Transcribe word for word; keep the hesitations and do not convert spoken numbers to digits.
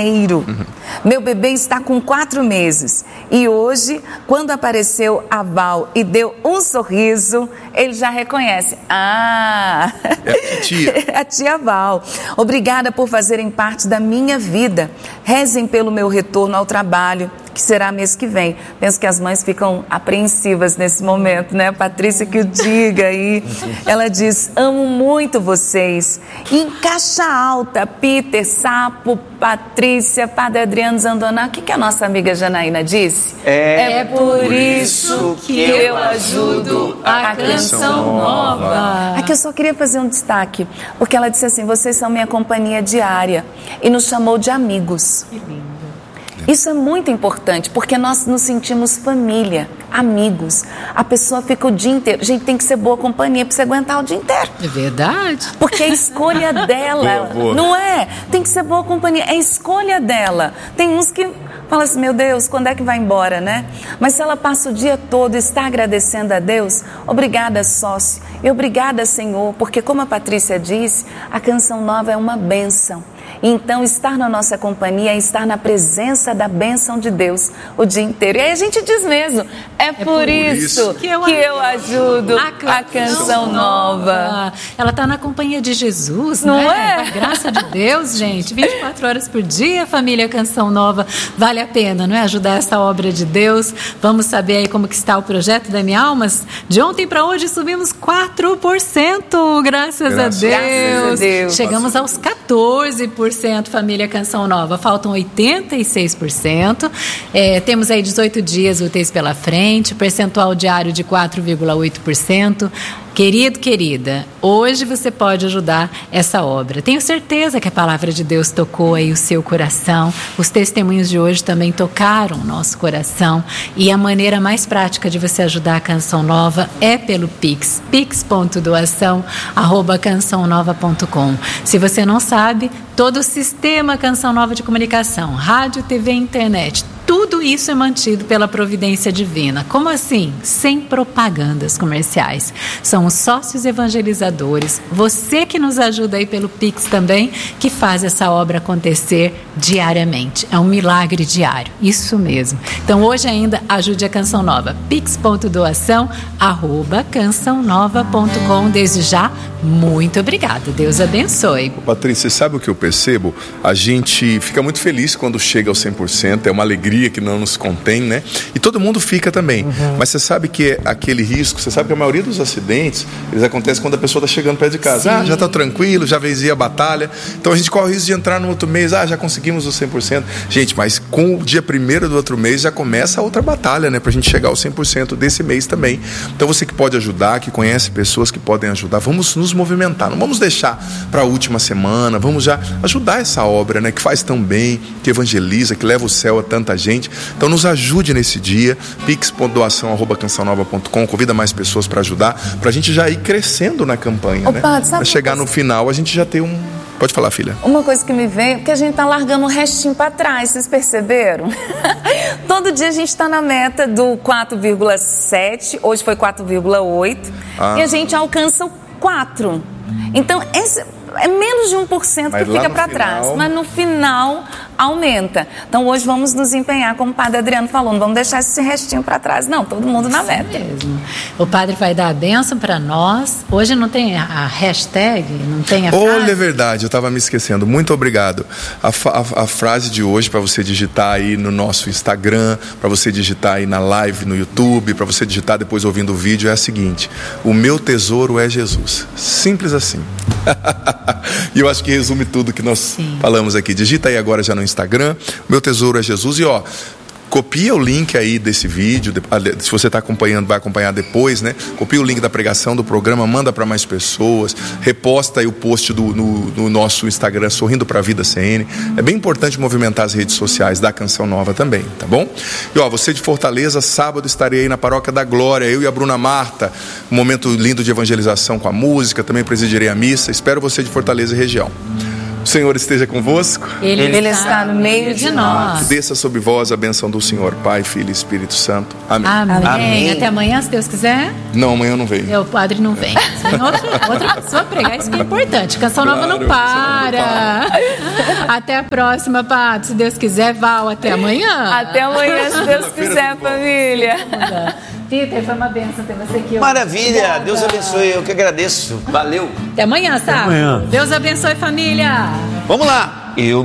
inteiro. Uhum. Meu bebê está com quatro meses. E hoje, quando apareceu a Val e deu um sorriso, ele já reconhece. Ah, é a tia. a tia Val. Obrigada por fazerem parte da minha vida. Rezem pelo meu retorno ao trabalho, que será mês que vem. Penso que as mães ficam apreensivas nesse momento, né? Patrícia que o diga aí. Ela diz, amo muito vocês. E em caixa alta, Peter, Sapo, Patrícia, Padre Adriano Zandoná. O que, que a nossa amiga Janaína disse? É, é por isso que eu ajudo a Canção Nova. Aqui eu só queria fazer um destaque, porque ela disse assim, vocês são minha companhia diária. E nos chamou de amigos. Que lindo. Isso é muito importante, porque nós nos sentimos família, amigos. A pessoa fica o dia inteiro. Gente, tem que ser boa companhia para você aguentar o dia inteiro. É verdade. Porque é a escolha dela, boa, boa. Não é? Tem que ser boa companhia, é a escolha dela. Tem uns que falam assim, meu Deus, quando é que vai embora, né? Mas se ela passa o dia todo e está agradecendo a Deus, obrigada, sócio, e obrigada, Senhor, porque como a Patrícia disse, a Canção Nova é uma bênção. Então, estar na nossa companhia é estar na presença da bênção de Deus o dia inteiro. E aí a gente diz mesmo, é, é por, por isso, isso que, eu, que eu ajudo a Canção, a canção Nova. Ela está na companhia de Jesus, não né? é? A graça de Deus, gente, vinte e quatro horas por dia, família Canção Nova. Vale a pena, não é? Ajudar essa obra de Deus. Vamos saber aí como que está o projeto da Minha Almas? De ontem para hoje subimos quatro por cento, graças, graças, a, Deus. graças a Deus. Chegamos aos quatorze por cento família Canção Nova, faltam oitenta e seis por cento, é, temos aí dezoito dias úteis pela frente, percentual diário de quatro vírgula oito por cento. Querido, querida, hoje você pode ajudar essa obra. Tenho certeza que a palavra de Deus tocou aí o seu coração. Os testemunhos de hoje também tocaram o nosso coração. E a maneira mais prática de você ajudar a Canção Nova é pelo Pix. pix ponto doação arroba canção nova ponto com. Se você não sabe, todo o sistema Canção Nova de comunicação, rádio, T V e internet, tudo isso é mantido pela providência divina. Como assim? Sem propagandas comerciais. São os sócios evangelizadores, você que nos ajuda aí pelo Pix também, que faz essa obra acontecer diariamente. É um milagre diário, isso mesmo. Então hoje ainda ajude a Canção Nova. pix ponto doação arroba canção nova ponto com. Desde já, muito obrigada. Deus abençoe. Patrícia, sabe o que eu percebo? A gente fica muito feliz quando chega aos cem por cento, é uma alegria que não nos contém, né? E todo mundo fica também. Uhum. Mas você sabe que aquele risco, você sabe que a maioria dos acidentes, eles acontecem quando a pessoa está chegando perto de casa. Sim. Ah, já está tranquilo, já vencia a batalha. Então a gente corre o risco de entrar no outro mês, ah, já conseguimos os cem por cento. Gente, mas com o dia primeiro do outro mês já começa a outra batalha, né? Pra gente chegar aos cem por cento desse mês também. Então você que pode ajudar, que conhece pessoas que podem ajudar, vamos nos movimentar, não vamos deixar para a última semana, vamos já ajudar essa obra, né? Que faz tão bem, que evangeliza, que leva o céu a tanta gente. Então nos ajude nesse dia, pix ponto doação arroba canção nova ponto com, convida mais pessoas para ajudar, para a gente já ir crescendo na campanha, Ô, né? Padre, para chegar no final a gente já ter um... Pode falar, filha. Uma coisa que me vem, porque a gente tá largando um restinho para trás, vocês perceberam? Todo dia a gente está na meta do quatro vírgula sete, hoje foi quatro vírgula oito, ah. e a gente alcança o quatro. Então, esse é menos de um por cento que fica para trás, mas no final aumenta. Então hoje vamos nos empenhar, como o Padre Adriano falou, não vamos deixar esse restinho para trás, não, todo mundo na meta. Mesmo. O Padre vai dar a bênção para nós. Hoje não tem a hashtag, não tem a frase. Olha, é verdade, eu estava me esquecendo. Muito obrigado. A, a, a frase de hoje para você digitar aí no nosso Instagram, para você digitar aí na live no YouTube, para você digitar depois ouvindo o vídeo é a seguinte: o meu tesouro é Jesus. Simples assim. E eu acho que resume tudo que nós Sim. falamos aqui. Digita aí agora já no Instagram, meu tesouro é Jesus. E ó, copia o link aí desse vídeo, se você está acompanhando, vai acompanhar depois, né? Copia o link da pregação do programa, manda para mais pessoas, reposta aí o post do, no, no nosso Instagram, Sorrindo para a Vida C N. É bem importante movimentar as redes sociais da Canção Nova também, tá bom? E ó, você de Fortaleza, sábado estarei aí na Paróquia da Glória, eu e a Bruna Marta, um momento lindo de evangelização com a música, também presidirei a missa, espero você de Fortaleza e região. O Senhor esteja convosco. Ele, Ele está no meio de nós. Desça sobre vós a bênção do Senhor, Pai, Filho e Espírito Santo. Amém. Amém. Amém. Até amanhã, se Deus quiser. Não, amanhã eu não venho. O padre não vem. Vem outra, outra pessoa pregar, isso que é importante. Canção Nova Claro, não para. Até a próxima, padre. Se Deus quiser, Val. Até amanhã. Até amanhã, se Deus quiser, família. Peter, foi uma benção ter você aqui. Maravilha, Obrigada. Deus abençoe, eu que agradeço. Valeu. Até amanhã, Sá. amanhã. Deus abençoe, família. Vamos lá. Eu